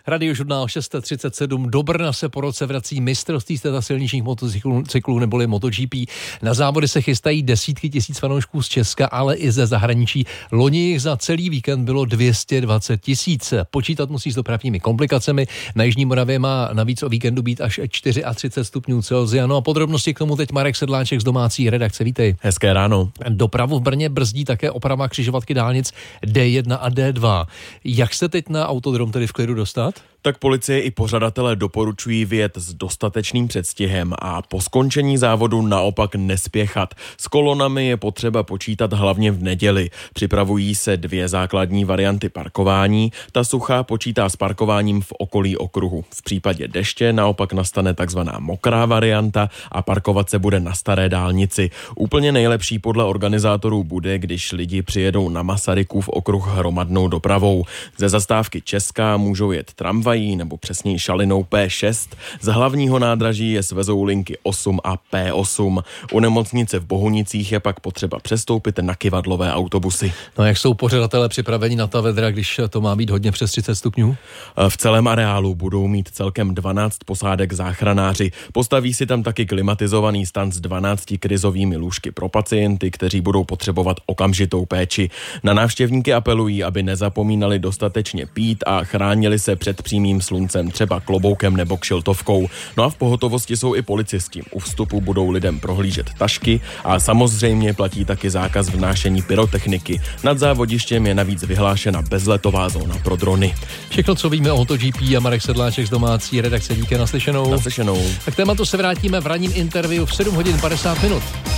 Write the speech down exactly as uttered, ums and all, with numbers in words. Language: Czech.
Radiožurnál šest set třicet sedm. Do Brna se po roce vrací mistrovství světa silničních motocyklů neboli MotoGP. Na závody se chystají desítky tisíc fanoušků z Česka, ale i ze zahraničí. Loni jich za celý víkend bylo dvě stě dvacet tisíc. Počítat musí s dopravními komplikacemi. Na Jižní Moravě má navíc o víkendu být až třicet čtyři stupňů Celsia. No a podrobnosti k tomu teď Marek Sedláček z domácí redakce. Vítej. Hezké ráno. Dopravu v Brně brzdí také oprava křižovatky dálnic D jedna a D dva. Jak se teď na autodrom tedy v klidu dostat? Tak policie i pořadatelé doporučují vyjet s dostatečným předstihem a po skončení závodu naopak nespěchat. S kolonami je potřeba počítat hlavně v neděli. Připravují se dvě základní varianty parkování. Ta suchá počítá s parkováním v okolí okruhu. V případě deště naopak nastane takzvaná mokrá varianta a parkovat se bude na staré dálnici. Úplně nejlepší podle organizátorů bude, když lidi přijedou na Masarykův okruh hromadnou dopravou. Ze zastávky Česká můžou jet tramvaj nebo přesněji šalinou P šest. Z hlavního nádraží je svezou linky osm a P osm. U nemocnice v Bohunicích je pak potřeba přestoupit na kyvadlové autobusy. No jak jsou pořadatelé připraveni na ta vedra, když to má být hodně přes třicet stupňů? V celém areálu budou mít celkem dvanáct posádek záchranáři. Postaví si tam taky klimatizovaný stan s dvanácti krizovými lůžky pro pacienty, kteří budou potřebovat okamžitou péči. Na návštěvníky apelují, aby nezapomínali dostatečně pít a chránili se před přímým sluncem, třeba kloboukem nebo kšiltovkou. No a v pohotovosti jsou i policisti. U vstupu budou lidem prohlížet tašky a samozřejmě platí taky zákaz vnášení pyrotechniky. Nad závodištěm je navíc vyhlášena bezletová zóna pro drony. Všechno, co víme o MotoGP, a Marek Sedláček z domácí redakce. Díky, naslyšenou. Naslyšenou. Tak tématu se vrátíme v ranním interview v sedm hodin padesát minut.